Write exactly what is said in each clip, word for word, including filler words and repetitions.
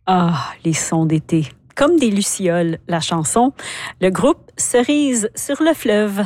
Ah, les sons d'été. Comme des lucioles, la chanson. Le groupe Cerise sur le fleuve.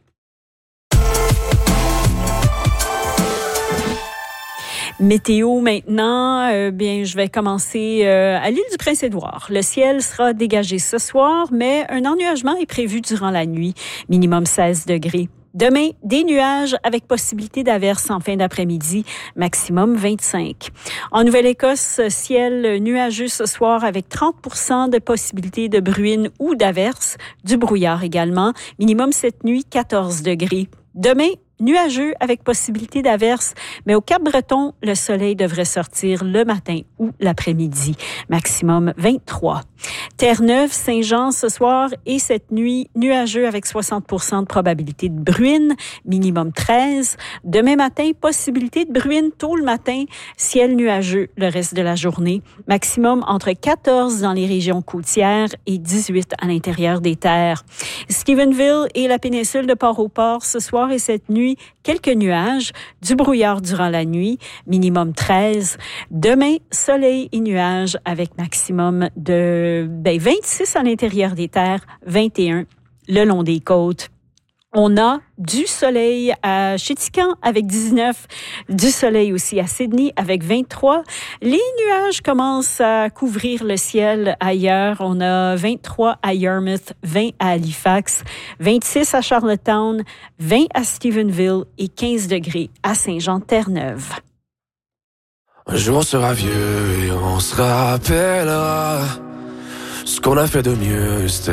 Météo maintenant, euh, bien, je vais commencer euh, à l'île du Prince-Édouard. Le ciel sera dégagé ce soir, mais un ennuagement est prévu durant la nuit, minimum seize degrés. Demain, des nuages avec possibilité d'averses en fin d'après-midi, maximum vingt-cinq. En Nouvelle-Écosse, ciel nuageux ce soir avec trente pour cent de possibilité de bruine ou d'averses, du brouillard également, minimum cette nuit quatorze degrés. Demain, nuageux avec possibilité d'averses, mais au Cap-Breton, le soleil devrait sortir le matin ou l'après-midi, maximum vingt-trois. Terre-Neuve, Saint-Jean ce soir et cette nuit, nuageux avec soixante pour cent de probabilité de bruine, minimum treize. Demain matin, possibilité de bruine tôt le matin, ciel nuageux le reste de la journée, maximum entre quatorze dans les régions côtières et dix-huit à l'intérieur des terres. Stephenville et la péninsule de Port-au-Port ce soir et cette nuit, quelques nuages, du brouillard durant la nuit, minimum treize. Demain, soleil et nuages avec maximum de ben, vingt-six à l'intérieur des terres, vingt et un le long des côtes. On a du soleil à Chéticamp avec dix-neuf, du soleil aussi à Sydney avec vingt-trois. Les nuages commencent à couvrir le ciel ailleurs. On a vingt-trois à Yarmouth, vingt à Halifax, vingt-six à Charlottetown, vingt à Stephenville et quinze degrés à Saint-Jean-Terre-Neuve. Un jour on sera vieux et on se rappellera ce qu'on a fait de mieux, c'était